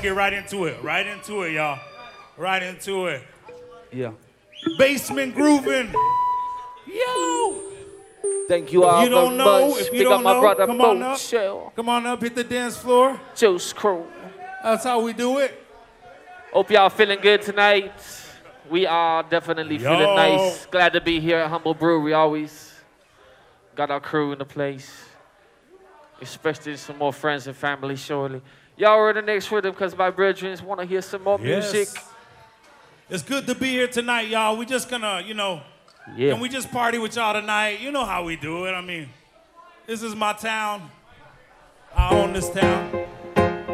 gonna get right into it. Right into it, y'all. Right into it. Yeah. Basement grooving. Yo. Thank you all If you don't very know, much. if you Big don't up my know, brother come on up. Chill. Come on up, hit the dance floor. Juice Crew. That's how we do it. Hope y'all feeling good tonight. We are definitely feeling nice. Glad to be here at Humble Brewery. Always got our crew in the place. Especially some more friends and family, surely. Y'all are in the next rhythm because my brethren want to hear some more music. It's good to be here tonight, y'all. We just gonna, can we just party with y'all tonight? You know how we do it. I mean, this is my town. I own this town.